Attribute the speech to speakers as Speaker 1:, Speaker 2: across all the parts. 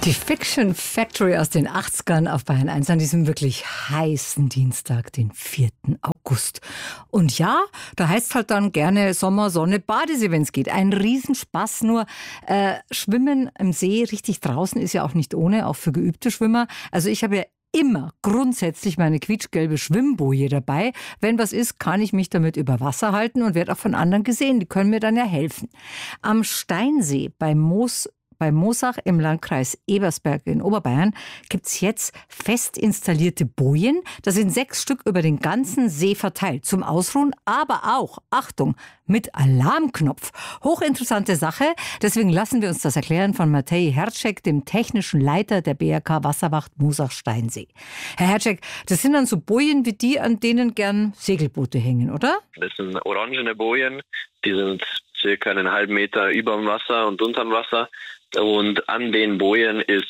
Speaker 1: Die Fiction Factory aus den 80ern auf Bayern 1 an diesem wirklich heißen Dienstag, den 4. August. Und ja, da heißt halt dann gerne Sommer, Sonne, Badesee, wenn es geht. Ein Riesenspaß, nur Schwimmen im See richtig draußen ist ja auch nicht ohne, auch für geübte Schwimmer. Also ich habe ja immer grundsätzlich meine quietschgelbe Schwimmboje dabei. Wenn was ist, kann ich mich damit über Wasser halten und werde auch von anderen gesehen. Die können mir dann ja helfen. Am Steinsee bei Moosach im Landkreis Ebersberg in Oberbayern gibt's jetzt fest installierte Bojen. Da sind 6 Stück über den ganzen See verteilt. Zum Ausruhen, aber auch, Achtung, mit Alarmknopf. Hochinteressante Sache. Deswegen lassen wir uns das erklären von Matej Hercek, dem technischen Leiter der BRK Wasserwacht Moosach-Steinsee. Herr Hercek, das sind dann so Bojen wie die, an denen gern Segelboote hängen, oder?
Speaker 2: Das sind orangene Bojen. Die sind circa einen halben Meter über dem Wasser und unterm Wasser. Und an den Bojen ist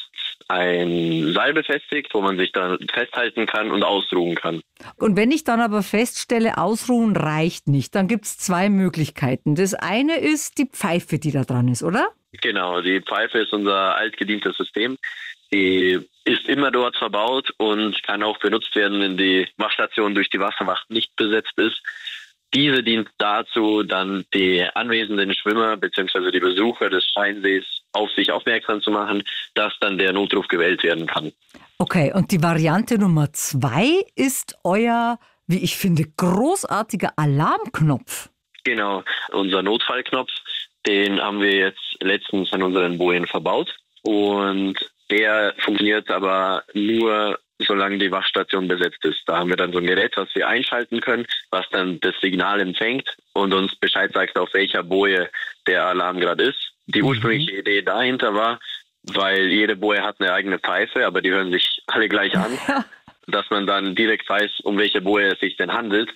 Speaker 2: ein Seil befestigt, wo man sich dann festhalten kann und ausruhen kann.
Speaker 1: Und wenn ich dann aber feststelle, ausruhen reicht nicht, dann gibt es 2 Möglichkeiten. Das eine ist die Pfeife, die da dran ist, oder?
Speaker 2: Genau, die Pfeife ist unser altgedientes System. Die ist immer dort verbaut und kann auch benutzt werden, wenn die Wachstation durch die Wasserwacht nicht besetzt ist. Diese dient dazu, dann die anwesenden Schwimmer bzw. die Besucher des Steinsees auf sich aufmerksam zu machen, dass dann der Notruf gewählt werden kann.
Speaker 1: Okay, und die Variante Nummer 2 ist euer, wie ich finde, großartiger Alarmknopf.
Speaker 2: Genau, unser Notfallknopf, den haben wir jetzt letztens an unseren Bojen verbaut. Und der funktioniert aber nur, solange die Wachstation besetzt ist. Da haben wir dann so ein Gerät, was wir einschalten können, was dann das Signal empfängt und uns Bescheid sagt, auf welcher Boje der Alarm gerade ist. Die ursprüngliche Idee dahinter war, weil jede Boje hat eine eigene Pfeife, aber die hören sich alle gleich an, dass man dann direkt weiß, um welche Boje es sich denn handelt.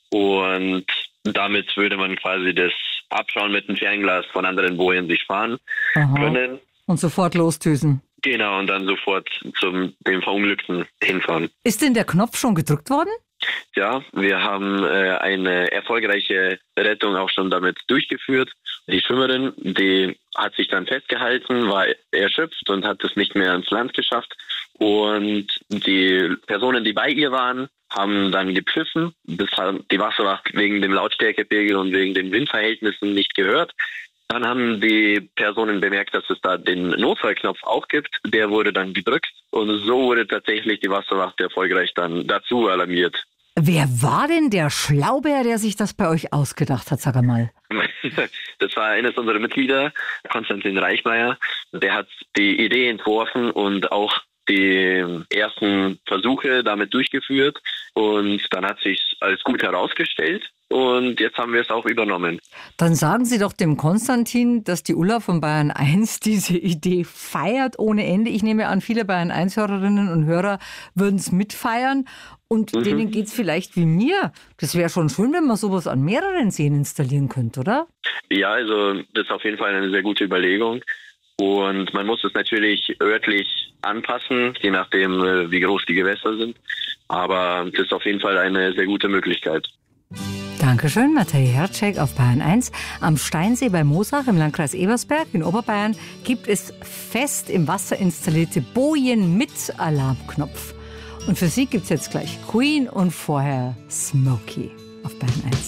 Speaker 2: Und damit würde man quasi das Abschauen mit dem Fernglas von anderen Bojen sich fahren können.
Speaker 1: Und sofort losdüsen.
Speaker 2: Genau, und dann sofort zum dem Verunglückten hinfahren.
Speaker 1: Ist denn der Knopf schon gedrückt worden?
Speaker 2: Ja, wir haben eine erfolgreiche Rettung auch schon damit durchgeführt. Die Schwimmerin, die hat sich dann festgehalten, war erschöpft und hat es nicht mehr ans Land geschafft. Und die Personen, die bei ihr waren, haben dann gepfiffen. Das hat die Wasserwacht wegen dem Lautstärkepegel und wegen den Windverhältnissen nicht gehört. Dann haben die Personen bemerkt, dass es da den Notfallknopf auch gibt. Der wurde dann gedrückt und so wurde tatsächlich die Wasserwacht erfolgreich dann dazu alarmiert.
Speaker 1: Wer war denn der Schlauberr, der sich das bei euch ausgedacht hat, sag einmal?
Speaker 2: Das war eines unserer Mitglieder, Konstantin Reichmeier. Der hat die Idee entworfen und auch die ersten Versuche damit durchgeführt. Und dann hat sich als gut herausgestellt. Und jetzt haben wir es auch übernommen.
Speaker 1: Dann sagen Sie doch dem Konstantin, dass die Ulla von Bayern 1 diese Idee feiert ohne Ende. Ich nehme an, viele Bayern 1-Hörerinnen und Hörer würden es mitfeiern. Und denen geht es vielleicht wie mir. Das wäre schon schön, wenn man sowas an mehreren Seen installieren könnte, oder?
Speaker 2: Ja, also das ist auf jeden Fall eine sehr gute Überlegung. Und man muss es natürlich örtlich anpassen, je nachdem, wie groß die Gewässer sind. Aber das ist auf jeden Fall eine sehr gute Möglichkeit.
Speaker 1: Dankeschön, Matej Hercek auf Bayern 1. Am Steinsee bei Moosach im Landkreis Ebersberg in Oberbayern gibt es fest im Wasser installierte Bojen mit Alarmknopf. Und für Sie gibt es jetzt gleich Queen und vorher Smokey auf Bayern 1.